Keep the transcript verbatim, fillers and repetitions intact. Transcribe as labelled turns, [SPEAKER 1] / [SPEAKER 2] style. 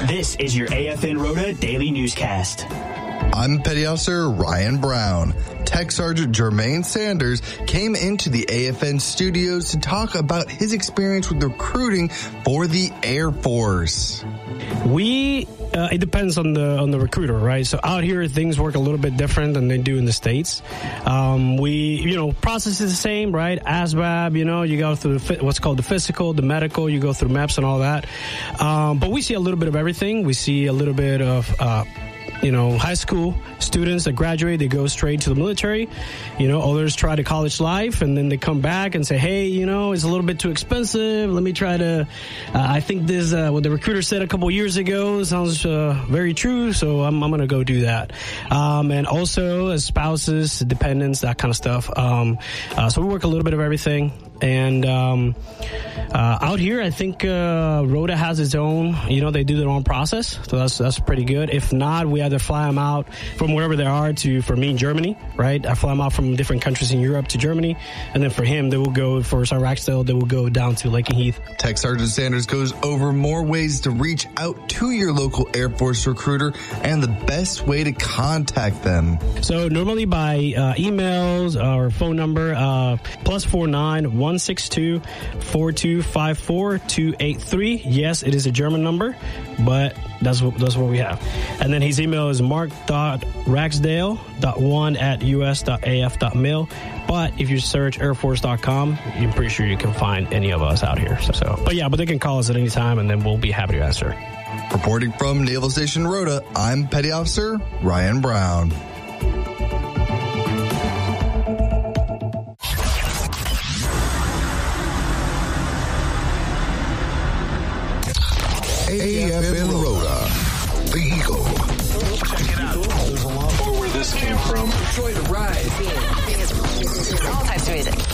[SPEAKER 1] This is your A F N Rota Daily Newscast.
[SPEAKER 2] I'm Petty Officer Ryan Brown. Tech Sergeant Jermaine Sanders came into the A F N studios to talk about his experience with recruiting for the Air Force.
[SPEAKER 3] We, uh, it depends on the on the recruiter, right? So out here, things work a little bit different than they do in the States. Um, we, you know, process is the same, right? A S V A B, you know, you go through the, what's called the physical, the medical, you go through M E P S and all that. Um, but we see a little bit of everything. We see a little bit of, uh, you know, high school students that graduate, they go straight to the military. You know, others try the college life and then they come back and say, hey, you know, it's a little bit too expensive. Let me try to, uh, I think this, uh, what the recruiter said a couple years ago sounds uh, very true. So I'm, I'm going to go do that. Um, and also as spouses, dependents, that kind of stuff. Um, uh, so we work a little bit of everything. And um, uh, out here, I think uh, Rota has its own, you know, they do their own process. So that's that's pretty good. If not, we either fly them out from wherever they are to, for me, Germany, right? I fly them out from different countries in Europe to Germany. And then for him, they will go, for Sergeant Ragsdale, they will go down to Lakenheath.
[SPEAKER 2] Tech Sergeant Sanders goes over more ways to reach out to your local Air Force recruiter and the best way to contact them.
[SPEAKER 3] So normally by uh, emails or phone number, uh, plus four nine one six two four two five four two eight three. Yes, it is a German number, but that's what that's what we have. And then his email is mark dot ragsdale dot one at u s dot a f dot mil. But if you search air force dot com, I'm pretty sure you can find any of us out here. So, so, but yeah, but they can call us at any time, and then we'll be happy to answer.
[SPEAKER 2] Reporting from Naval Station Rota, I'm Petty Officer Ryan Brown.
[SPEAKER 4] A F N Rota, the Eagle.
[SPEAKER 5] Check it out. There's a lot more where this came from.
[SPEAKER 6] Enjoy the ride.
[SPEAKER 7] All types of music.